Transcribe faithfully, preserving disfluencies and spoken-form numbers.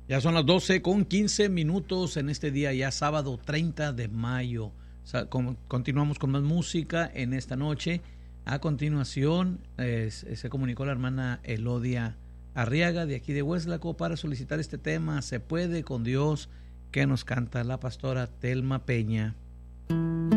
Ya son las doce con quince minutos en este día, ya sábado treinta de mayo. O sea, con, continuamos con más música en esta noche. A continuación, eh, se comunicó la hermana Elodia Arriaga de aquí de Hueslaco para solicitar este tema, Se puede con Dios, que nos canta la pastora Telma Peña.